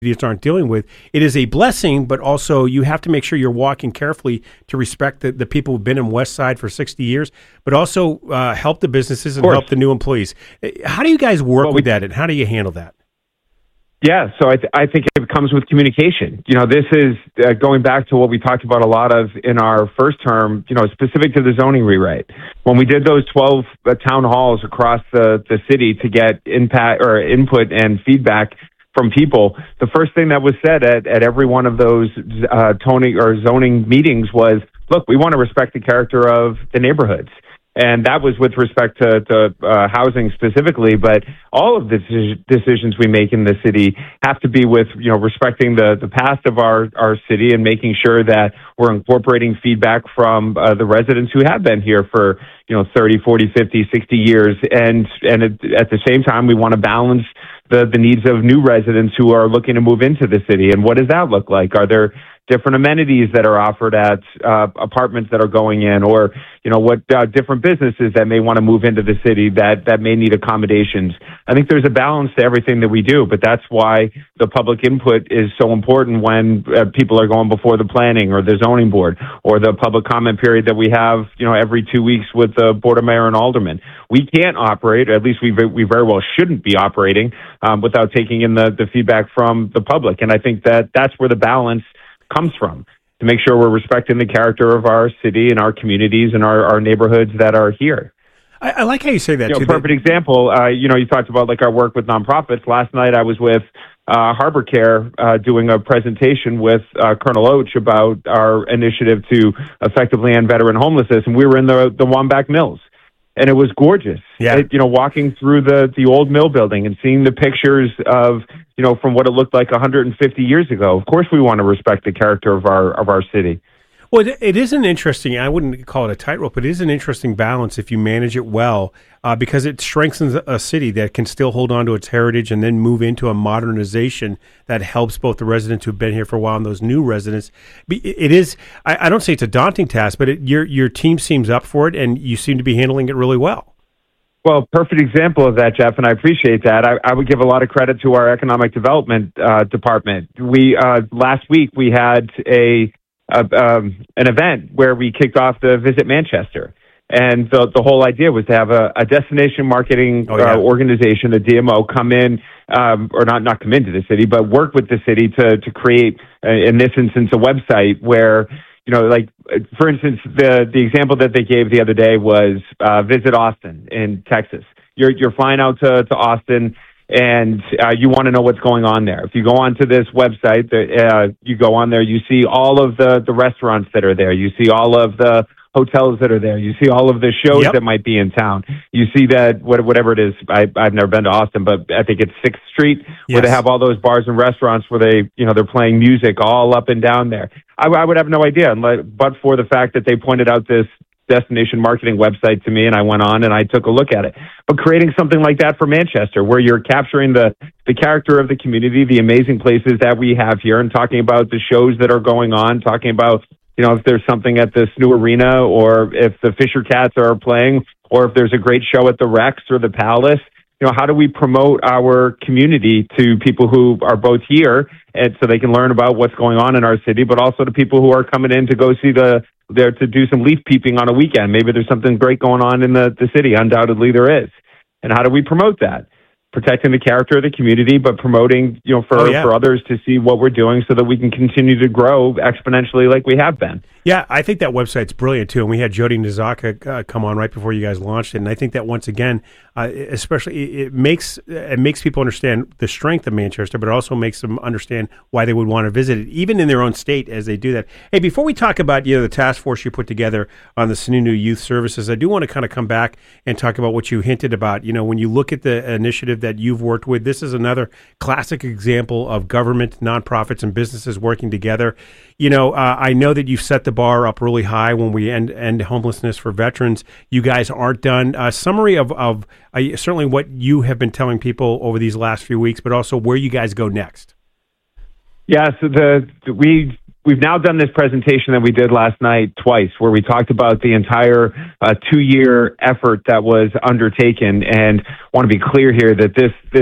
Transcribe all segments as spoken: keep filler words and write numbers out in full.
communities aren't dealing with. It is a blessing, but also you have to make sure you're walking carefully to respect the, the people who've been in West Side for sixty years, but also uh, help the businesses and help the new employees. How do you guys work well, with we, that, and how do you handle that? Yeah, so I, th- I think it comes with communication. You know, this is uh, going back to what we talked about a lot of in our first term, you know, specific to the zoning rewrite. When we did those twelve uh, town halls across the, the city to get impact or input and feedback from people, the first thing that was said at, at every one of those uh, toning or zoning meetings was, look, we want to respect the character of the neighborhoods. And that was with respect to, to uh, housing specifically, but all of the decisions we make in the city have to be with, you know, respecting the, the past of our, our city and making sure that we're incorporating feedback from uh, the residents who have been here for, you know, thirty, forty, fifty, sixty years. And, and at the same time, we want to balance the, the needs of new residents who are looking to move into the city. And what does that look like? Are there different amenities that are offered at uh, apartments that are going in, or, you know, what uh, different businesses that may want to move into the city that, that may need accommodations. I think there's a balance to everything that we do, but that's why the public input is so important when uh, people are going before the planning or the zoning board or the public comment period that we have, you know, every two weeks with the Board of Mayor and Aldermen. We can't operate, or at least we, we very well shouldn't be operating um, without taking in the, the feedback from the public. And I think that that's where the balance comes from, to make sure we're respecting the character of our city and our communities and our, our neighborhoods that are here. I, I like how you say that, you know, too. Perfect example, uh, you know, you talked about like our work with nonprofits. Last night I was with uh, Harbor Care uh, doing a presentation with uh, Colonel Oach about our initiative to effectively end veteran homelessness, and we were in the, the Wambach Mills. And it was gorgeous. Yeah. It, you know, walking through the, the old mill building and seeing the pictures of, you know, from what it looked like one hundred fifty years ago. Of course, we want to respect the character of our of our city. Well, it, it is an interesting, I wouldn't call it a tightrope, but it is an interesting balance if you manage it well, uh, because it strengthens a city that can still hold on to its heritage and then move into a modernization that helps both the residents who've been here for a while and those new residents. It is, I, I don't say it's a daunting task, but it, your your team seems up for it, and you seem to be handling it really well. Well, perfect example of that, Jeff, and I appreciate that. I, I would give a lot of credit to our economic development uh, department. We uh, last week we had a Uh, um, an event where we kicked off the Visit Manchester. And the, the whole idea was to have a, a destination marketing oh, yeah. uh, organization, a D M O, come in, um, or not, not come into the city, but work with the city to, to create, uh, in this instance, a website where, you know, like, for instance, the, the example that they gave the other day was uh, Visit Austin in Texas. You're, you're flying out to, to Austin, and uh, you want to know what's going on there. If you go onto this website, the, uh, you go on there, you see all of the, the restaurants that are there. You see all of the hotels that are there. You see all of the shows yep. that might be in town. You see that, whatever it is, I, I've never been to Austin, but I think it's sixth Street, yes. where they have all those bars and restaurants where they, you know, they're playing music all up and down there. I, I would have no idea, but for the fact that they pointed out this destination marketing website to me, and I went on and I took a look at it. But creating something like that for Manchester, where you're capturing the, the character of the community, the amazing places that we have here, and talking about the shows that are going on, talking about, you know, if there's something at the S N U Arena, or if the Fisher Cats are playing, or if there's a great show at the Rex or the Palace. You know, how do we promote our community to people who are both here, and so they can learn about what's going on in our city, but also to people who are coming in to go see the there to do some leaf peeping on a weekend. Maybe there's something great going on in the, the city. Undoubtedly there is. And how do we promote that? Protecting the character of the community, but promoting, you know, for, oh, yeah. for others to see what we're doing so that we can continue to grow exponentially like we have been. Yeah, I think that website's brilliant, too. And we had Jody Nizaka uh, come on right before you guys launched it. And I think that, once again, uh, especially it, it makes it makes people understand the strength of Manchester, but it also makes them understand why they would want to visit it, even in their own state as they do that. Hey, before we talk about, you know, the task force you put together on the Sununu Youth Services, I do want to kind of come back and talk about what you hinted about. You know, when you look at the initiative that you've worked with, this is another classic example of government, nonprofits, and businesses working together. You know, uh, I know that you've set the bar up really high when we end end homelessness for veterans. You guys aren't done. A summary of, of uh, certainly what you have been telling people over these last few weeks, but also where you guys go next. Yeah, so the, the we we've now done this presentation that we did last night twice, where we talked about the entire uh, two-year effort that was undertaken, and want to be clear here that this this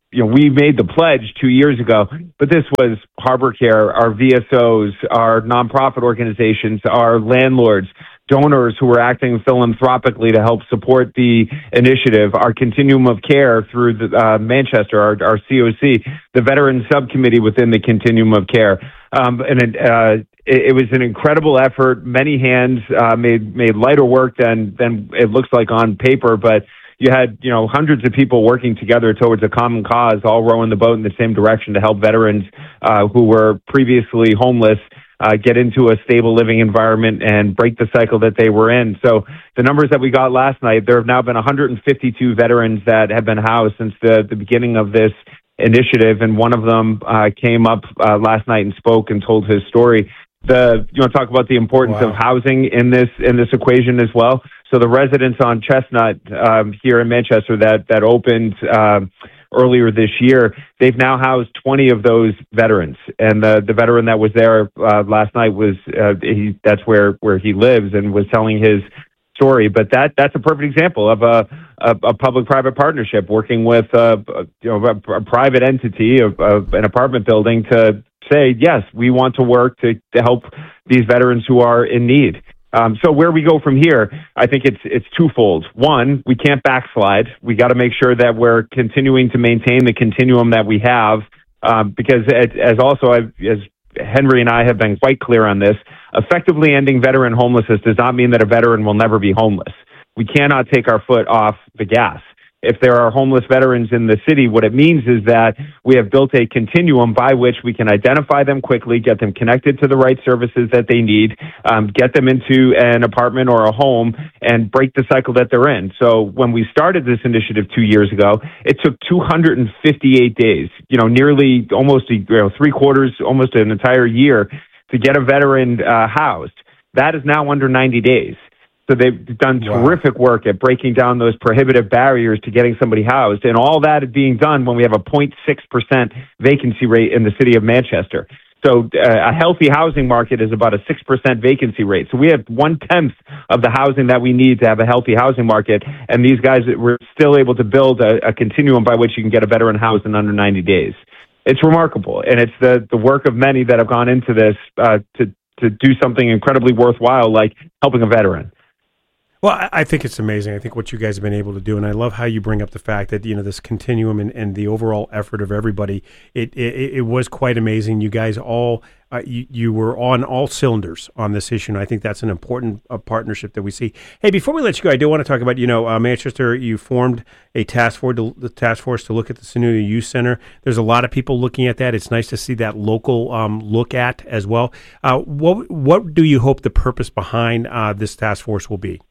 you know, we made the pledge two years ago, but this was Harbor Care, our V S Os, our nonprofit organizations, our landlords, donors who were acting philanthropically to help support the initiative, our continuum of care through the, uh, Manchester, our, our C O C, the veteran subcommittee within the continuum of care. Um, and it, uh, it, it was an incredible effort. Many hands uh, made made lighter work than than it looks like on paper, but you had, you know, hundreds of people working together towards a common cause, all rowing the boat in the same direction to help veterans uh, who were previously homeless Uh, get into a stable living environment and break the cycle that they were in. So the numbers that we got last night, there have now been one hundred fifty-two veterans that have been housed since the, the beginning of this initiative, and one of them uh, came up uh, last night and spoke and told his story. The you want to talk about the importance wow. of housing in this in this equation as well. So the residents on Chestnut um, here in Manchester that that opened Uh, earlier this year, they've now housed twenty of those veterans, and the the veteran that was there uh, last night was uh, he that's where where he lives and was telling his story. But that that's a perfect example of a a, a public-private partnership working with uh, you know a, a private entity of, of an apartment building to say, yes, we want to work to to help these veterans who are in need. Um, so where we go from here, I think it's it's twofold. One, we can't backslide. We got to make sure that we're continuing to maintain the continuum that we have, um, because as, as also I've, as Henry and I have been quite clear on this, effectively ending veteran homelessness does not mean that a veteran will never be homeless. We cannot take our foot off the gas. If there are homeless veterans in the city, what it means is that we have built a continuum by which we can identify them quickly, get them connected to the right services that they need, um, get them into an apartment or a home, and break the cycle that they're in. So when we started this initiative two years ago, it took two hundred fifty-eight days, you know, nearly almost a, you know, three quarters, almost an entire year to get a veteran uh, housed. That is now under ninety days. So they've done terrific work at breaking down those prohibitive barriers to getting somebody housed. And all that is being done when we have a zero point six percent vacancy rate in the city of Manchester. So uh, a healthy housing market is about a six percent vacancy rate. So we have one-tenth of the housing that we need to have a healthy housing market. And these guys were still able to build a, a continuum by which you can get a veteran housed in under ninety days. It's remarkable. And it's the, the work of many that have gone into this uh, to, to do something incredibly worthwhile, like helping a veteran. Well, I, I think it's amazing. I think what you guys have been able to do, and I love how you bring up the fact that, you know, this continuum and, and the overall effort of everybody, it, it, it was quite amazing. You guys all, uh, you, you were on all cylinders on this issue, and I think that's an important uh, partnership that we see. Hey, before we let you go, I do want to talk about, you know, uh, Manchester, you formed a task force, to, the task force to look at the Sununu Youth Center. There's a lot of people looking at that. It's nice to see that local um, look at as well. Uh, what, what do you hope the purpose behind uh, this task force will be?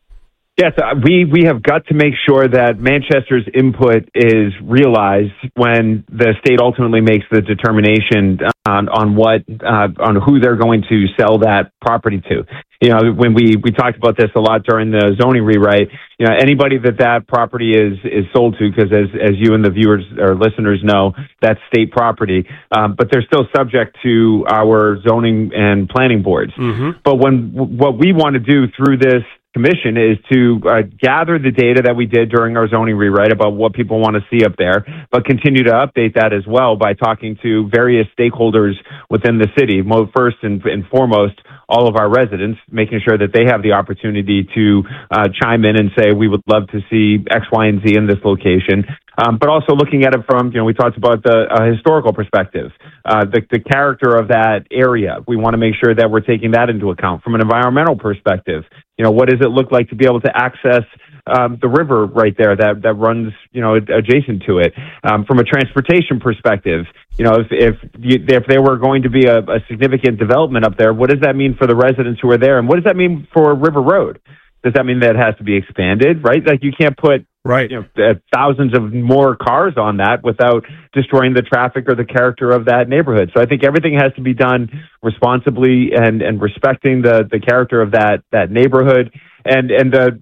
Yes, uh, we, we have got to make sure that Manchester's input is realized when the state ultimately makes the determination on, on what uh, on who they're going to sell that property to. You know, when we, we talked about this a lot during the zoning rewrite, you know, anybody that that property is is sold to, because as as you and the viewers or listeners know, that's state property, um, but they're still subject to our zoning and planning boards. Mm-hmm. But when what we want to do through this commission is to uh, gather the data that we did during our zoning rewrite about what people want to see up there, but continue to update that as well by talking to various stakeholders within the city. First and, and foremost, all of our residents, making sure that they have the opportunity to uh, chime in and say, we would love to see X, Y, and Z in this location. Um, but also looking at it from, you know, we talked about the uh, historical perspective, uh, the, the character of that area. We want to make sure that we're taking that into account. From an environmental perspective, you know, what does it look like to be able to access um, the river right there that, that runs, you know, adjacent to it? Um, from a transportation perspective, you know, if if, you, if there were going to be a, a significant development up there, what does that mean for the residents who are there? And what does that mean for River Road? Does that mean that it has to be expanded, right? Like you can't put right, you know, thousands of more cars on that without destroying the traffic or the character of that neighborhood. So I think everything has to be done responsibly and, and respecting the, the character of that, that neighborhood. And, and the, the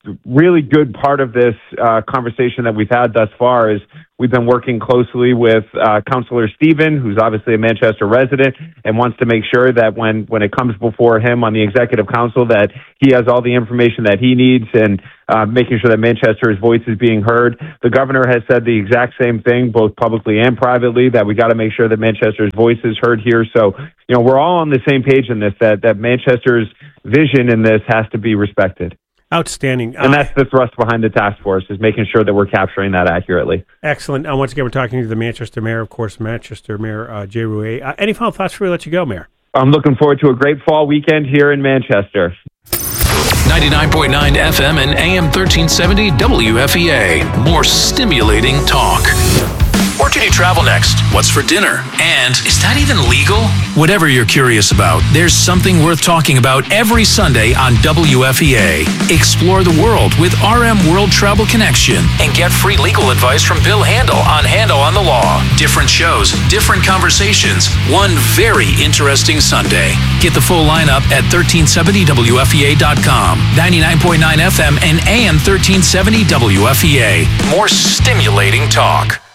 really good part of this uh, conversation that we've had thus far is we've been working closely with uh, Councillor Stephen, who's obviously a Manchester resident and wants to make sure that when, when it comes before him on the Executive Council that he has all the information that he needs and uh, making sure that Manchester's voice is being heard. The governor has said the exact same thing, both publicly and privately, that we got to make sure that Manchester's voice is heard here. So, you know, we're all on the same page in this, that, that Manchester's vision in this has to be respected. Outstanding. And that's the thrust behind the task force, is making sure that we're capturing that accurately. Excellent. Uh, once again, we're talking to the Manchester Mayor, of course, Manchester Mayor uh, Jay Rouet. Uh, any final thoughts before we let you go, Mayor? I'm looking forward to a great fall weekend here in Manchester. ninety-nine point nine F M and A M thirteen seventy W F E A. More stimulating talk. Where can you travel next? What's for dinner? And is that even legal? Whatever you're curious about, there's something worth talking about every Sunday on W F E A. Explore the world with R M World Travel Connection and get free legal advice from Bill Handel on Handel on the Law. Different shows, different conversations, one very interesting Sunday. Get the full lineup at thirteen seventy W F E A dot com, ninety-nine point nine F M and A M thirteen seventy W F E A. More stimulating talk.